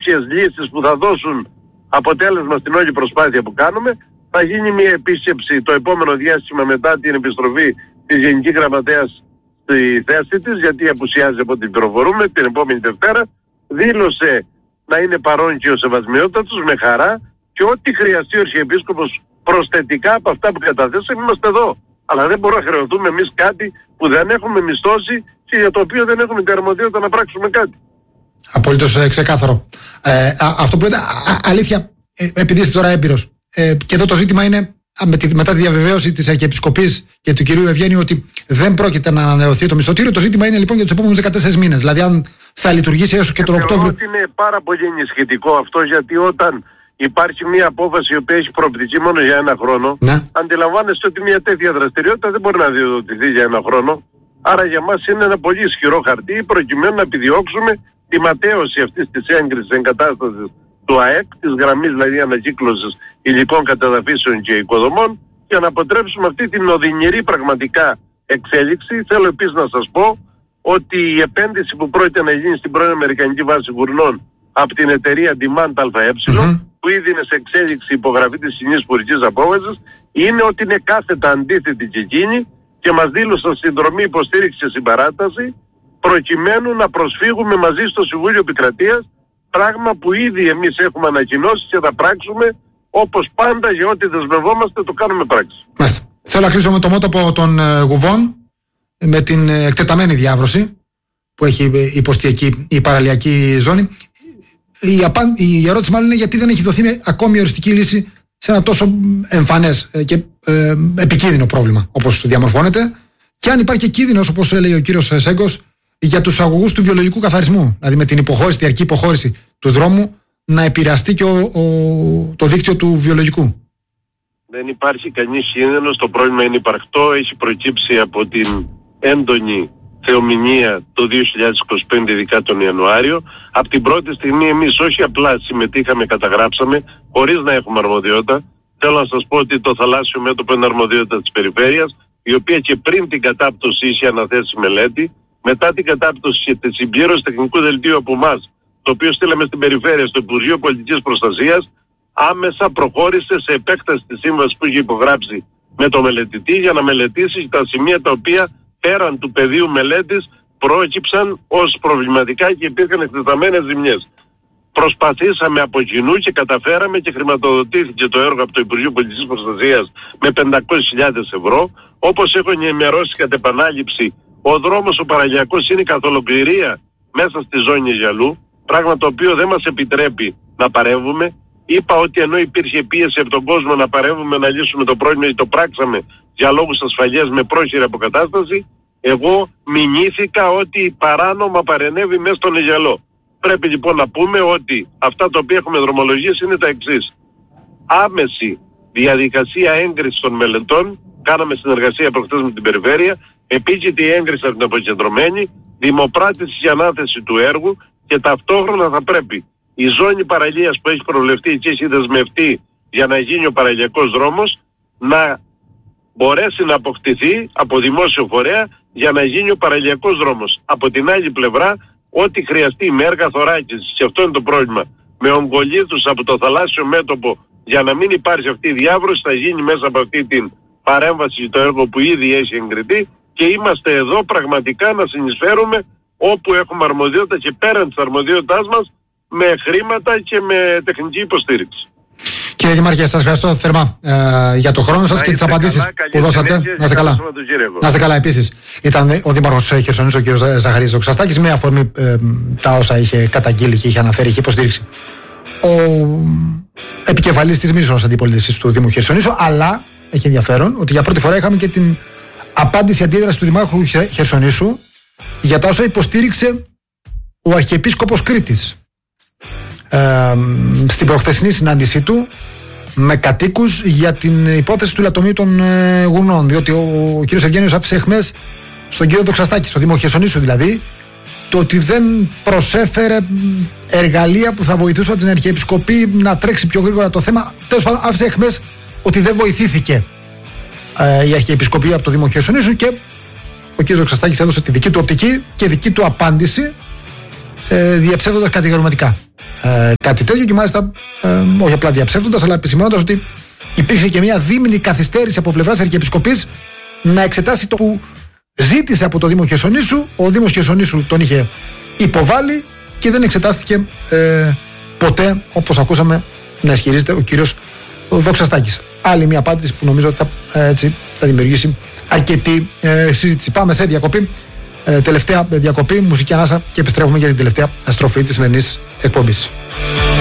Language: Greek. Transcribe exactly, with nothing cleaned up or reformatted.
άμεσες λύσεις που θα δώσουν αποτέλεσμα στην όλη προσπάθεια που κάνουμε. Θα γίνει μια επίσκεψη το επόμενο διάστημα μετά την επιστροφή της Γενικής Γραμματέας στη θέση της, γιατί απουσιάζει από ό,τι πληροφορούμε την επόμενη Δευτέρα. Δήλωσε να είναι παρόν και ο Σεβασμιότατος με χαρά και ό,τι χρειαστεί ο Αρχιεπίσκοπος προσθετικά από αυτά που καταθέσαμε είμαστε εδώ. Αλλά δεν μπορούμε να χρεωθούμε εμείς κάτι που δεν έχουμε μισθώσει και για το οποίο δεν έχουμε την αρμοδιότητα να πράξουμε κάτι. Απολύτως ε, ξεκάθαρο. Ε, α, αυτό που λέτε, α, αλήθεια, ε, επειδή είστε τώρα έμπειρος, ε, και εδώ το ζήτημα είναι με τη, μετά τη διαβεβαίωση της Αρχιεπισκοπής και του κυρίου Ευγένιου ότι δεν πρόκειται να ανανεωθεί το μισθωτήριο. Το ζήτημα είναι λοιπόν για τους επόμενους δεκατέσσερις μήνες. Δηλαδή, αν θα λειτουργήσει έω και τον Οκτώβριο. Ότι είναι πάρα πολύ ενισχυτικό αυτό, γιατί όταν υπάρχει μια απόφαση η οποία έχει προοπτική μόνο για ένα χρόνο, ναι. Αντιλαμβάνεστε ότι μια τέτοια δραστηριότητα δεν μπορεί να διοδοτηθεί για ένα χρόνο. Άρα για μας είναι ένα πολύ ισχυρό χαρτί προκειμένου να επιδιώξουμε τη ματαίωση αυτής της έγκρισης εγκατάστασης του ΑΕΚ, της γραμμής δηλαδή ανακύκλωσης υλικών καταδαφίσεων και οικοδομών, και να αποτρέψουμε αυτή την οδυνηρή πραγματικά εξέλιξη. Θέλω επίσης να σας πω ότι η επένδυση που πρόκειται να γίνει στην πρώην Αμερικανική βάση Γουρνών από την εταιρεία Demand ΑΕ, mm-hmm. που ήδη είναι σε εξέλιξη υπογραφή της κοινής πολιτικής απόφασης, είναι ότι είναι κάθετα αντίθετη και εκείνη και μας δήλωσαν συνδρομή, υποστήριξη και συμπαράταση προκειμένου να προσφύγουμε μαζί στο Συμβούλιο Επικρατείας, πράγμα που ήδη εμείς έχουμε ανακοινώσει και θα πράξουμε όπως πάντα, για ό,τι δεσμευόμαστε το κάνουμε πράξη. Μάλιστα. Θέλω να κλείσω με το μότοπο των ε, Γουβών, με την ε, εκτεταμένη διάβρωση που έχει υποστεί εκεί η παραλιακή ζώνη. Η, απάν, η ερώτηση μάλλον είναι γιατί δεν έχει δοθεί ακόμη οριστική λύση σε ένα τόσο εμφανές ε, και ε, επικίνδυνο πρόβλημα όπως διαμορφώνεται, και αν υπάρχει και κίνδυνος, όπως έλεγε ο κύριος Σέγκος, για τους αγωγούς του βιολογικού καθαρισμού, δηλαδή με την υποχώρηση, διαρκή υποχώρηση του δρόμου, να επηρεαστεί και ο, ο, το δίκτυο του βιολογικού. Δεν υπάρχει κανείς κίνδυνος, το πρόβλημα είναι υπαρκτό, έχει προκύψει από την έντονη θεομηνία το δύο χιλιάδες είκοσι πέντε, ειδικά τον Ιανουάριο. Από την πρώτη στιγμή εμείς όχι απλά συμμετείχαμε, καταγράψαμε, χωρίς να έχουμε αρμοδιότητα. Θέλω να σας πω ότι το θαλάσσιο μέτωπο είναι αρμοδιότητα της περιφέρειας, η οποία και πριν την κατάπτωση είχε αναθέσει μελέτη. Μετά την κατάπτωση και τη συμπλήρωση τεχνικού δελτίου από εμάς, το οποίο στείλαμε στην περιφέρεια, στο Υπουργείο Πολιτικής Προστασίας, άμεσα προχώρησε σε επέκταση της σύμβασης που είχε υπογράψει με το μελετητή για να μελετήσει τα σημεία τα οποία πέραν του πεδίου μελέτης πρόκυψαν ως προβληματικά και υπήρχαν εκτεταμένες ζημιές. Προσπαθήσαμε από κοινού και καταφέραμε και χρηματοδοτήθηκε το έργο από το Υπουργείο Πολιτικής Προστασίας με πεντακόσιες χιλιάδες ευρώ. Όπως έχω ενημερώσει κατ' επανάληψη, ο δρόμος ο παραλιακός είναι καθ' ολοκληρία μέσα στη ζώνη Αιγιαλού, πράγμα το οποίο δεν μας επιτρέπει να παρεύουμε. Είπα ότι ενώ υπήρχε πίεση από τον κόσμο να παρεύουμε να λύσουμε το πρόβλημα, ή το πράξαμε για λόγους ασφαλείας με πρόχειρη αποκατάσταση, εγώ μηνύθηκα ότι παράνομα παρενέβη μέσα στον Αιγιαλό. Πρέπει λοιπόν να πούμε ότι αυτά τα οποία έχουμε δρομολογήσει είναι τα εξής. Άμεση διαδικασία έγκρισης των μελετών, κάναμε συνεργασία προχθές με την περιφέρεια, επίκειτη έγκριση από την αποκεντρωμένη, δημοπράτηση για ανάθεση του έργου, και ταυτόχρονα θα πρέπει η ζώνη παραλίας που έχει προβλεφτεί και έχει δεσμευτεί για να γίνει ο παραλιακός δρόμος να μπορέσει να αποκτηθεί από δημόσιο φορέα για να γίνει ο παραλιακός δρόμος. Από την άλλη πλευρά, ό,τι χρειαστεί με έργα θωράκισης, και αυτό είναι το πρόβλημα, με ογκολίθους από το θαλάσσιο μέτωπο για να μην υπάρχει αυτή η διάβρωση, θα γίνει μέσα από αυτή την παρέμβαση το έργο που ήδη έχει εγκριθεί, και είμαστε εδώ πραγματικά να συνεισφέρουμε όπου έχουμε αρμοδιότητα και πέραν της αρμοδιότητάς μας, με χρήματα και με τεχνική υποστήριξη. Κύριε Δημάρχε, σας ευχαριστώ θερμά ε, για το χρόνο σας και τις απαντήσεις καλά, που δώσατε. Να είστε καλά. Να είστε καλά επίσης. Ήταν ο Δήμαρχος Χερσονήσου, ο κ. Ζαχαρίας Δοξαστάκης, με αφορμή ε, τα όσα είχε καταγγείλει και είχε αναφέρει, είχε υποστήριξει ο επικεφαλής της μείζωνος αντιπολίτευσης του Δήμου Χερσονήσου, αλλά έχει ενδιαφέρον ότι για πρώτη φορά είχαμε και την απάντηση, αντίδραση του Δημάρχου Χερσονήσου για τα όσα υποστήριξε ο Αρχιεπίσκοπος Κρήτης ε, στην προχθεσινή συνάντησή του με κατοίκους για την υπόθεση του λατομείου των ε, Γουρνών, διότι ο, ο κ. Ευγένιος άφησε εχμές στον κ. Δοξαστάκη, στο Δήμο Χερσονήσου δηλαδή, το ότι δεν προσέφερε εργαλεία που θα βοηθούσαν την Αρχιεπισκοπή να τρέξει πιο γρήγορα το θέμα. Τέλος πάντων, άφησε εχμές ότι δεν βοηθήθηκε ε, η Αρχιεπισκοπή από το Δήμο Χερσονήσου, και ο κ. Δοξαστάκης έδωσε τη δική του οπτική και δική του απάντηση, ε, διαψεύδοντας κατηγορηματικά ε, κάτι τέτοιο και μάλιστα ε, όχι απλά διαψεύδοντας, αλλά επισημαίνοντας ότι υπήρξε και μια δίμηνη καθυστέρηση από πλευράς της Αρχιεπισκοπής να εξετάσει το που ζήτησε από το Δήμο Χερσονήσου. Ο Δήμος Χερσονήσου τον είχε υποβάλει και δεν εξετάστηκε ε, ποτέ, όπως ακούσαμε να ισχυρίζεται ο κύριος Δοξαστάκης. Άλλη μια απάντηση που νομίζω ότι θα, έτσι, θα δημιουργήσει αρκετή ε, συζήτηση. Πάμε σε διακοπή. Ε, τελευταία διακοπή, μουσική ανάσα και επιστρέφουμε για την τελευταία στροφή της σημερινής εκπομπής.